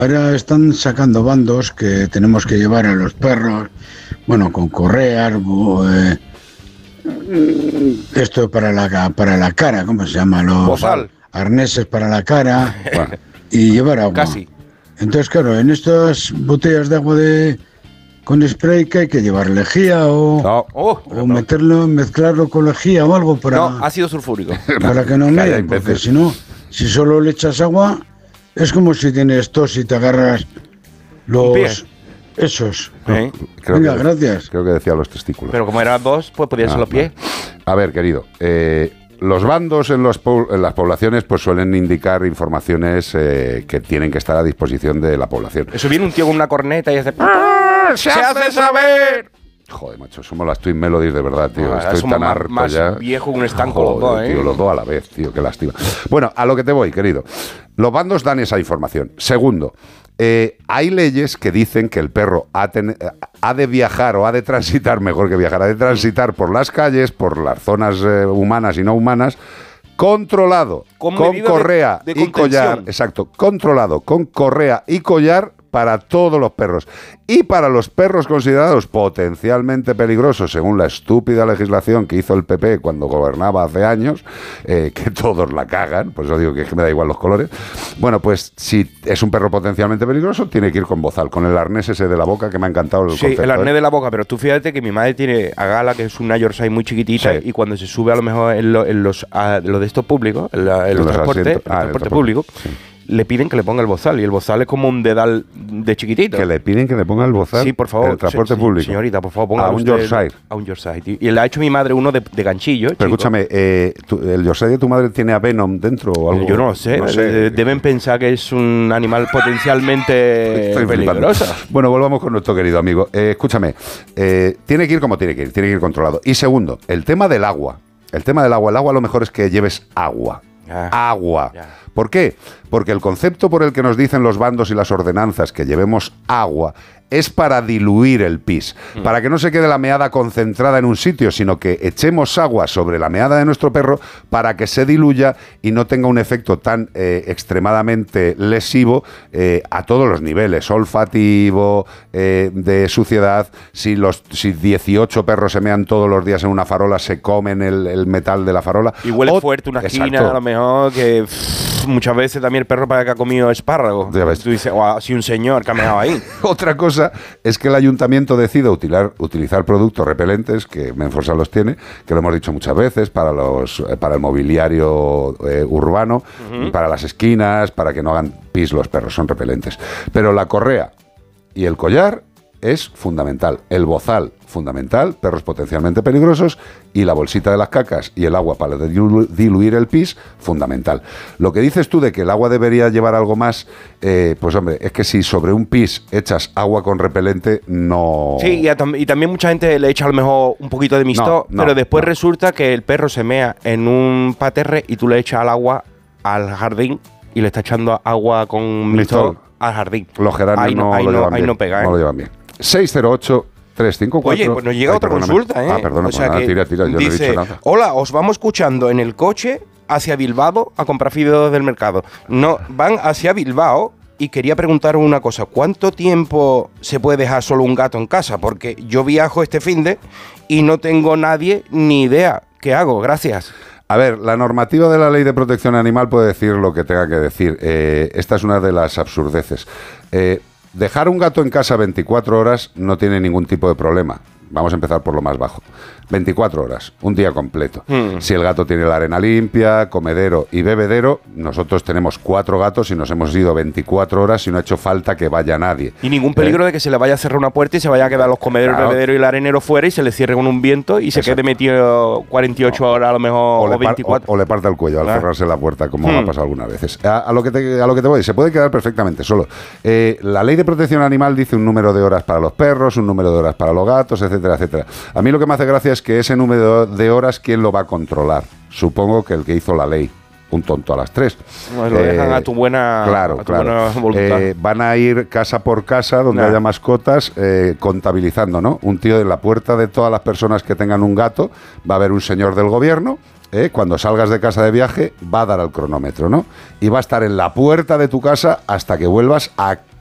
Ahora están sacando bandos que tenemos que llevar a los perros, bueno, con correas, esto para la cara, ¿cómo se llama? Los Bozal. arneses para la cara y llevar agua. Casi. Entonces, claro, en estas botellas de agua con spray que hay que llevar lejía o mezclarlo con lejía o algo para ácido sulfúrico. Para que no me, porque si no, si solo le echas agua, es como si tienes tos y te agarras los esos. Venga, gracias. Creo que decía los testículos. Pero como eran dos, pues podían ser los pies. A ver, querido, los bandos en las poblaciones pues suelen indicar informaciones que tienen que estar a disposición de la población. Eso viene un tío con una corneta y hace... ¡Se hace saber! Joder, macho, somos las Twin Melodies de verdad, tío. Estoy tan harto más ya. Viejo que un estanco, joder, los dos, tío, los dos a la vez, tío, qué lástima. Bueno, a lo que te voy, querido. Los bandos dan esa información. Segundo, hay leyes que dicen que el perro ha de viajar o ha de transitar, mejor que viajar, ha de transitar por las calles, por las zonas humanas y no humanas, controlado, con correa y collar. Exacto, controlado, con correa y collar para todos los perros. Y para los perros considerados potencialmente peligrosos, según la estúpida legislación que hizo el PP cuando gobernaba hace años, que todos la cagan, por eso digo que me da igual los colores. Bueno, pues si es un perro potencialmente peligroso, tiene que ir con bozal, con el arnés ese de la boca, que me ha encantado el concepto. Sí, el arnés de la boca, pero tú fíjate que mi madre tiene a Gala, que es una Yorkshire muy chiquitita, y cuando se sube a lo mejor en los de estos públicos, en los transportes públicos, le piden que le ponga el bozal, y el bozal es como un dedal de chiquitito. ¿Que le piden que le ponga el bozal? Sí, por favor. En el transporte público. Señorita, por favor, ponga a un Yorkshire. A un Yorkshire, tío. Y le ha hecho mi madre uno de ganchillo. Pero escúchame, ¿el Yorkshire de tu madre tiene a Venom dentro o algo? Yo no lo sé. No sé. Deben pensar que es un animal potencialmente peligroso. Bueno, volvamos con nuestro querido amigo. Escúchame, tiene que ir como tiene que ir controlado. Y segundo, el tema del agua. El agua lo mejor es que lleves agua. Agua. ¿Por qué? Porque el concepto por el que nos dicen los bandos y las ordenanzas que llevemos agua es para diluir el pis, para que no se quede la meada concentrada en un sitio, sino que echemos agua sobre la meada de nuestro perro para que se diluya y no tenga un efecto tan extremadamente lesivo a todos los niveles, olfativo, de suciedad. Si 18 perros se mean todos los días en una farola, se comen el metal de la farola. Y huele fuerte una esquina, a lo mejor, que muchas veces también el perro para que ha comido espárrago. Tú dices, o así un señor que ha meado ahí. Otra cosa es que el ayuntamiento decida utilizar productos repelentes, que Menforsan los tiene, que lo hemos dicho muchas veces, para el mobiliario urbano, para las esquinas, para que no hagan pis los perros, son repelentes. Pero la correa y el collar es fundamental. El bozal, fundamental, perros potencialmente peligrosos, y la bolsita de las cacas y el agua para diluir el pis, fundamental. Lo que dices tú de que el agua debería llevar algo más, pues hombre, es que si sobre un pis echas agua con repelente, no... Sí, y también mucha gente le echa a lo mejor un poquito de mistol, pero después resulta que el perro se mea en un paterre y tú le echas al agua al jardín y le está echando agua con mistol al jardín. Los geranios no pega, no lo llevan bien. 608-354. Oye, pues nos llega otra consulta, ¿eh? Perdona, o sea pues nada, tira, yo dice, no he dicho nada. Hola, os vamos escuchando en el coche hacia Bilbao a comprar fideos del mercado. No, van hacia Bilbao y quería preguntaros una cosa. ¿Cuánto tiempo se puede dejar solo un gato en casa? Porque yo viajo este finde y no tengo nadie ni idea. ¿Qué hago? Gracias. A ver, la normativa de la Ley de Protección Animal puede decir lo que tenga que decir. Esta es una de las absurdeces. Dejar un gato en casa 24 horas no tiene ningún tipo de problema. Vamos a empezar por lo más bajo. 24 horas, un día completo. Si el gato tiene la arena limpia, comedero y bebedero, nosotros tenemos 4 gatos y nos hemos ido 24 horas y no ha hecho falta que vaya nadie. Y ningún peligro de que se le vaya a cerrar una puerta y se vaya a quedar los comederos, el bebedero y el arenero fuera y se le cierre con un viento y se quede metido 48 horas a lo mejor o 24. O le parta el cuello al cerrarse la puerta, como ha pasado algunas veces. A lo que te voy, se puede quedar perfectamente solo. La Ley de Protección Animal dice un número de horas para los perros, un número de horas para los gatos, etcétera, etcétera. A mí lo que me hace gracia es que ese número de horas, ¿quién lo va a controlar? Supongo que el que hizo la ley. Un tonto a las 3. No, lo dejan a tu buena, buena voluntad. Van a ir casa por casa donde haya mascotas contabilizando, ¿no? Un tío en la puerta de todas las personas que tengan un gato, va a haber un señor del gobierno cuando salgas de casa de viaje, va a dar al cronómetro, ¿no? Y va a estar en la puerta de tu casa hasta que vuelvas a